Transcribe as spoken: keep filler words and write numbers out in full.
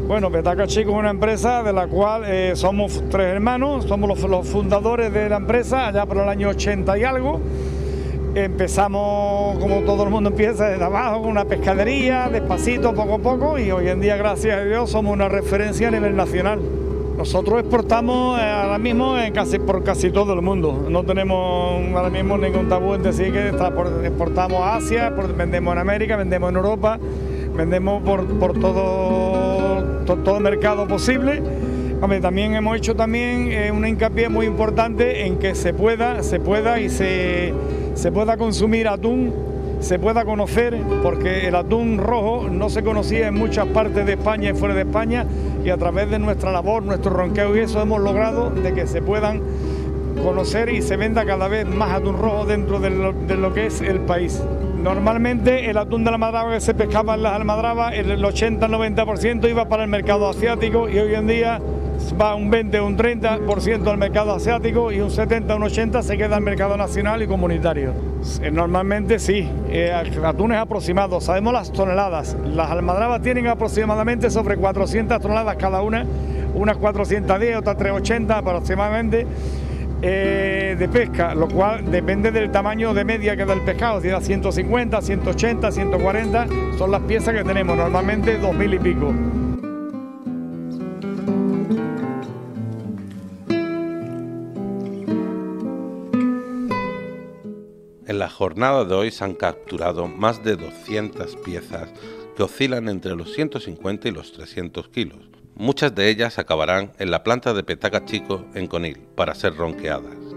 Bueno, Petaca Chico es una empresa de la cual eh, somos tres hermanos, somos los, los fundadores de la empresa allá por el año ochenta y algo. Empezamos, como todo el mundo empieza, desde abajo, con una pescadería, despacito, poco a poco, y hoy en día, gracias a Dios, somos una referencia a nivel nacional. Nosotros exportamos ahora mismo en casi, por casi todo el mundo. No tenemos ahora mismo ningún tabú en decir que exportamos a Asia, vendemos en América, vendemos en Europa, vendemos por, por todo, todo, todo mercado posible. Hombre, también hemos hecho también eh, una hincapié muy importante en que se pueda, se pueda y se, se pueda consumir atún, se pueda conocer, porque el atún rojo no se conocía en muchas partes de España y fuera de España, y a través de nuestra labor, nuestro ronqueo y eso hemos logrado de que se puedan conocer y se venda cada vez más atún rojo dentro de lo, de lo que es el país. Normalmente el atún de almadraba que se pescaba en las almadrabas, el ochenta al noventa por ciento iba para el mercado asiático, y hoy en día va un veinte o un treinta por ciento al mercado asiático y un setenta o un ochenta por ciento se queda al mercado nacional y comunitario. Normalmente sí, eh, atunes aproximados, sabemos las toneladas. Las almadrabas tienen aproximadamente sobre cuatrocientas toneladas cada una, unas cuatrocientas diez, otras trescientas ochenta aproximadamente. Eh, de pesca, lo cual depende del tamaño de media que da el pescado, si da ciento cincuenta, ciento ochenta, ciento cuarenta, son las piezas que tenemos, normalmente dos mil y pico. En la jornada de hoy se han capturado más de doscientas piezas que oscilan entre los ciento cincuenta y los trescientos kilos. Muchas de ellas acabarán en la planta de Petaca Chico en Conil para ser ronqueadas.